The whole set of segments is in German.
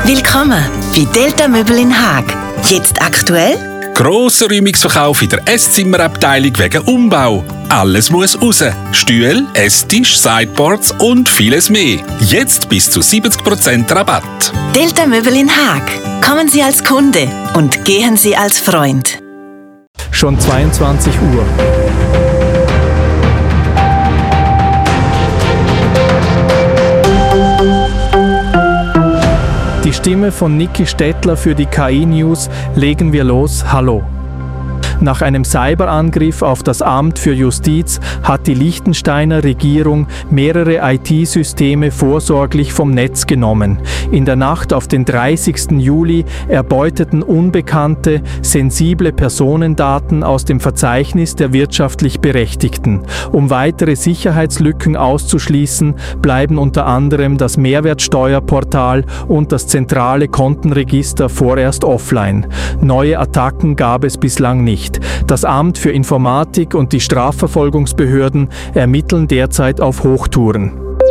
Willkommen bei Delta Möbel in Haag. Jetzt aktuell? Grosser Räumungsverkauf in der Esszimmerabteilung wegen Umbau. Alles muss raus. Stühle, Esstisch, Sideboards und vieles mehr. Jetzt bis zu 70% Rabatt. Delta Möbel in Haag. Kommen Sie als Kunde und gehen Sie als Freund. Schon 22 Uhr. Die Stimme von Niki Stettler für die KI-News. Legen wir los. Hallo. Nach einem Cyberangriff auf das Amt für Justiz hat die Liechtensteiner Regierung mehrere IT-Systeme vorsorglich vom Netz genommen. In der Nacht auf den 30. Juli erbeuteten Unbekannte sensible Personendaten aus dem Verzeichnis der wirtschaftlich Berechtigten. Um weitere Sicherheitslücken auszuschließen, bleiben unter anderem das Mehrwertsteuerportal und das zentrale Kontenregister vorerst offline. Neue Attacken gab es bislang nicht. Das Amt für Informatik und die Strafverfolgungsbehörden ermitteln derzeit auf Hochtouren.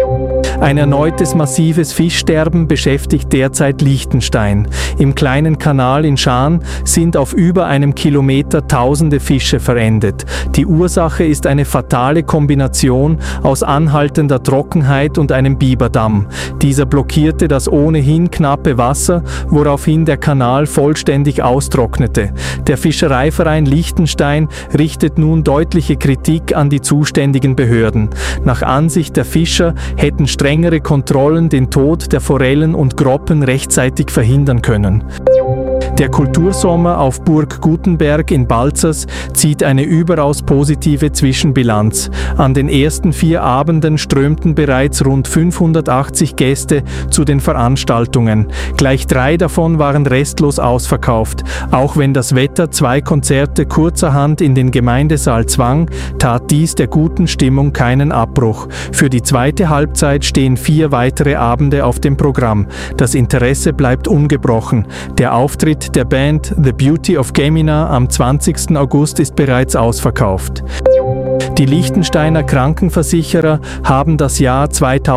Ein erneutes massives Fischsterben beschäftigt derzeit Liechtenstein. Im kleinen Kanal in Schaan sind auf über einem Kilometer tausende Fische verendet. Die Ursache ist eine fatale Kombination aus anhaltender Trockenheit und einem Biberdamm. Dieser blockierte das ohnehin knappe Wasser, woraufhin der Kanal vollständig austrocknete. Der Fischereiverein Liechtenstein richtet nun deutliche Kritik an die zuständigen Behörden. Nach Ansicht der Fischer hätten strengere Kontrollen den Tod der Forellen und Groppen rechtzeitig verhindern können. Der Kultursommer auf Burg Gutenberg in Balzers zieht eine überaus positive Zwischenbilanz. An den ersten 4 Abenden strömten bereits rund 580 Gäste zu den Veranstaltungen. Gleich 3 davon waren restlos ausverkauft. Auch wenn das Wetter 2 Konzerte kurzerhand in den Gemeindesaal zwang, tat dies der guten Stimmung keinen Abbruch. Für die zweite Halbzeit stehen 4 weitere Abende auf dem Programm. Das Interesse bleibt ungebrochen. Der Auftritt der Band The Beauty of Gemina am 20. August ist bereits ausverkauft. Die Liechtensteiner Krankenversicherer haben das Jahr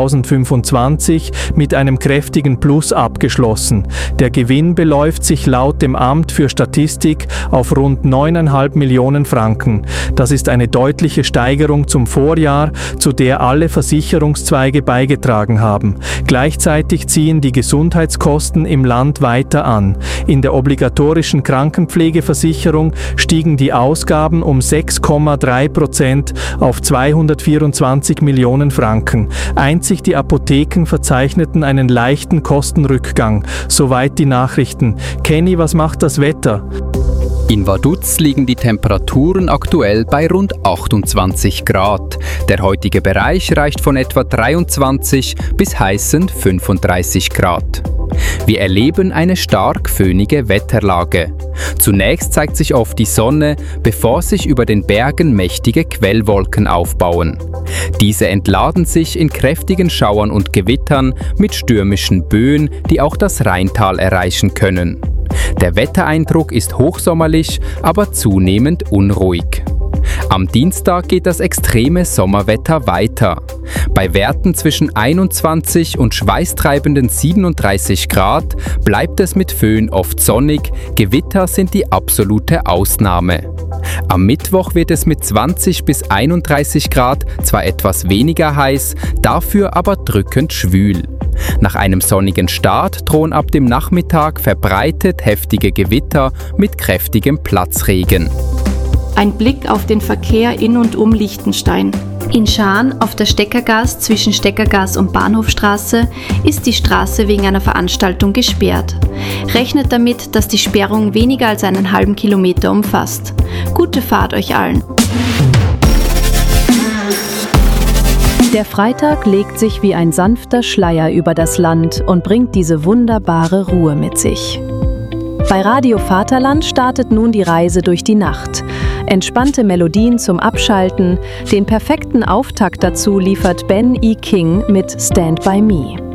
2025 mit einem kräftigen Plus abgeschlossen. Der Gewinn beläuft sich laut dem Amt für Statistik auf rund 9,5 Millionen Franken. Das ist eine deutliche Steigerung zum Vorjahr, zu der alle Versicherungszweige beigetragen haben. Gleichzeitig ziehen die Gesundheitskosten im Land weiter an. In der obligatorischen Krankenpflegeversicherung stiegen die Ausgaben um 6,3% auf 224 Millionen Franken. Einzig die Apotheken verzeichneten einen leichten Kostenrückgang. Soweit die Nachrichten. Kenny, was macht das Wetter? In Vaduz liegen die Temperaturen aktuell bei rund 28 Grad. Der heutige Bereich reicht von etwa 23 bis heißen 35 Grad. Wir erleben eine stark föhnige Wetterlage. Zunächst zeigt sich oft die Sonne, bevor sich über den Bergen mächtige Quellwolken aufbauen. Diese entladen sich in kräftigen Schauern und Gewittern mit stürmischen Böen, die auch das Rheintal erreichen können. Der Wettereindruck ist hochsommerlich, aber zunehmend unruhig. Am Dienstag geht das extreme Sommerwetter weiter. Bei Werten zwischen 21 und schweißtreibenden 37 Grad bleibt es mit Föhn oft sonnig, Gewitter sind die absolute Ausnahme. Am Mittwoch wird es mit 20 bis 31 Grad zwar etwas weniger heiß, dafür aber drückend schwül. Nach einem sonnigen Start drohen ab dem Nachmittag verbreitet heftige Gewitter mit kräftigem Platzregen. Ein Blick auf den Verkehr in und um Liechtenstein. In Schaan auf der Steckergasse zwischen Steckergasse und Bahnhofstraße ist die Straße wegen einer Veranstaltung gesperrt. Rechnet damit, dass die Sperrung weniger als einen halben Kilometer umfasst. Gute Fahrt euch allen! Der Freitag legt sich wie ein sanfter Schleier über das Land und bringt diese wunderbare Ruhe mit sich. Bei Radio Vaterland startet nun die Reise durch die Nacht. Entspannte Melodien zum Abschalten, den perfekten Auftakt dazu liefert Ben E. King mit Stand By Me.